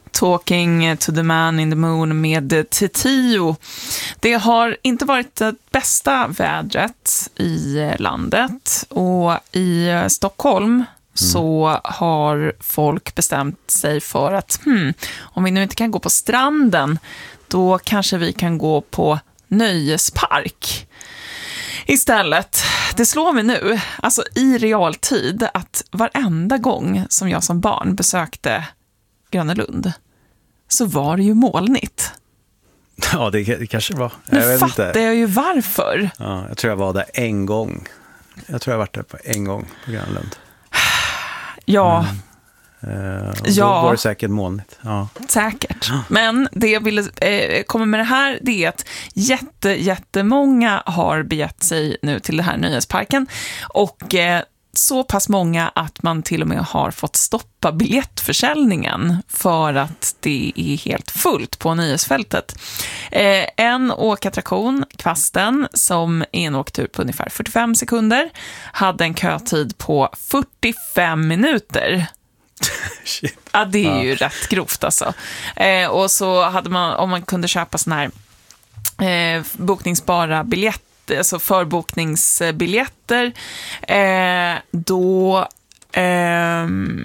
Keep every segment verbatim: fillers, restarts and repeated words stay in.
Talking to the Man in the Moon med Titio. Det har inte varit det bästa vädret i landet, och i Stockholm mm. så har folk bestämt sig för att hmm, om vi nu inte kan gå på stranden, då kanske vi kan gå på nöjespark istället. Det slår mig nu, alltså i realtid, att varenda gång som jag som barn besökte Gröna Lund så var det ju molnigt. Ja, det, det kanske var. Nu jag vet fattar inte. jag ju varför. Ja, jag tror jag var där en gång. Jag tror jag varit där på en gång på Gröna Lund. Ja. Mm. Uh, och ja. Då var det säkert molnigt. Ja. Säkert. Men det jag ville eh, komma med det här, det är att jätte, jättemånga har begett sig nu till det här nöjesparken. Och eh, så pass många att man till och med har fått stoppa biljettförsäljningen för att det är helt fullt på nöjesfältet. Eh, en åkattraktion, Kvasten, som är en åktur på ungefär fyrtiofem sekunder, hade en kötid på fyrtiofem minuter. Shit. Ja, det är ju ja. rätt grovt alltså. Eh, och så hade man, om man kunde köpa såna här eh, bokningsbara biljetter, alltså förbokningsbiljetter, eh, då eh,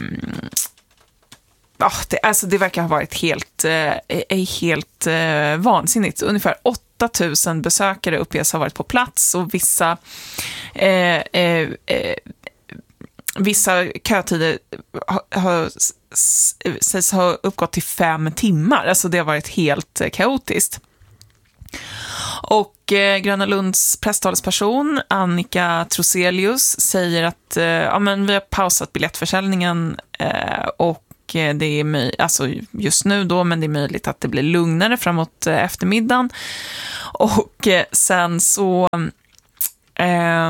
ja, det, alltså det verkar ha varit helt, eh, helt eh, vansinnigt. Ungefär åtta tusen besökare uppges ha varit på plats, och vissa eh, eh, eh, vissa kötider har, har, sägs ha uppgått till fem timmar. Alltså det har varit helt kaotiskt. Och eh, Gröna Lunds presstalesperson Annika Troselius säger att eh, ja, men vi har pausat biljettförsäljningen eh, och det är möj- alltså just nu då, men det är möjligt att det blir lugnare framåt eh, eftermiddagen. Och eh, sen så eh,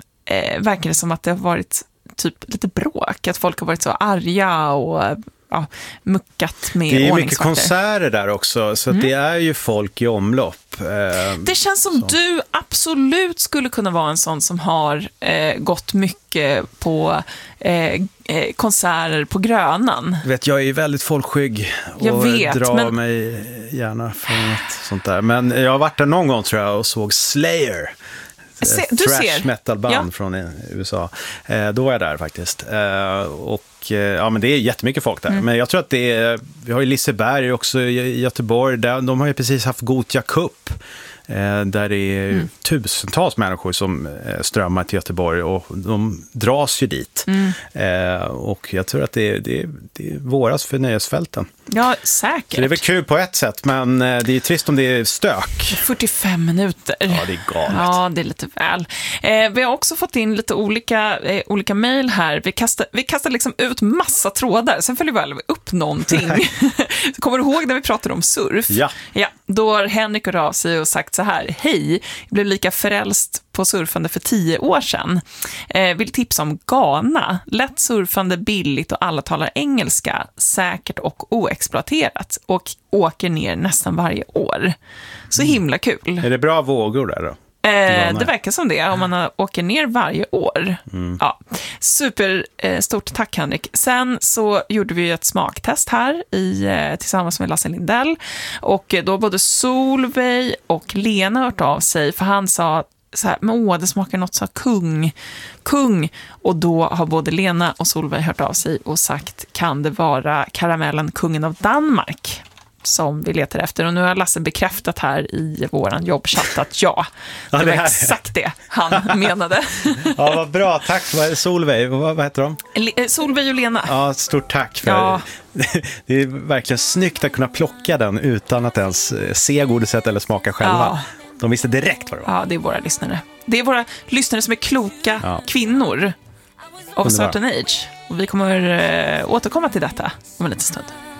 eh, verkar det som att det har varit typ lite bråk, att folk har varit så arga och ja, muckat med ordningsvakter. Det är ju mycket konserter där också, så mm. det är ju folk i omlopp. Eh, det känns som så. Du absolut skulle kunna vara en sån som har eh, gått mycket på eh, konserter på Grönan. Vet, jag är ju väldigt folkskygg och jag vet, drar men... mig gärna från ett sånt där. Men jag har varit där någon gång, tror jag, och såg Slayer. Se, du thrash ser. metalband ja. från U S A. Eh, då var jag där faktiskt. Eh, och eh, ja, men det är jättemycket folk där. Mm. Men jag tror att det är, vi har ju Liseberg också i Göteborg. Där, de har ju precis haft Gothia Cup. Eh, där det är mm. tusentals människor som eh, strömmar till Göteborg, och de dras ju dit. Mm. Eh, och jag tror att det är, det är, det är våras för nöjesfälten. Ja, säkert. Så det är väl kul på ett sätt, men eh, det är trist om det är stök. fyrtiofem minuter. Ja, det är galet. Ja, det är lite väl. Eh, vi har också fått in lite olika, eh, olika mejl här. Vi kastar, vi kastar liksom ut massa trådar. Sen följer vi väl upp någonting. Kommer du ihåg när vi pratade om surf? Ja. Ja, då har Henrik hört av sig och sagt så här: hej, jag blev lika frälst på surfande för tio år sedan. Eh, vill tipsa om Ghana. Lätt surfande, billigt, och alla talar engelska. Säkert och oexploaterat. Och åker ner nästan varje år. Så himla kul. Är det bra vågor där då? Eh, det verkar som det, om man åker ner varje år. Mm. Ja. Super, eh, stort tack Henrik. Sen så gjorde vi ett smaktest här i, eh, tillsammans med Lasse Lindell. Och då både Solveig och Lena hört av sig, för han sa så här, men åh, det smakar något så kung, kung. Och då har både Lena och Solveig hört av sig och sagt, kan det vara karamellen Kungen av Danmark som vi letar efter? Och nu har Lasse bekräftat här i våran jobbchatt att ja, det, ja, det var exakt det han menade. Ja, vad bra, tack. Solveig, vad, vad heter de? Le- Solveig och Lena. Ja, stort tack för ja. Det är verkligen snyggt att kunna plocka den utan att ens se godiset eller smaka själva. Ja. De visste direkt vad det var. Ja, det är våra lyssnare. Det är våra lyssnare som är kloka ja. kvinnor of a certain age. Och vi kommer äh, återkomma till detta om en liten stund.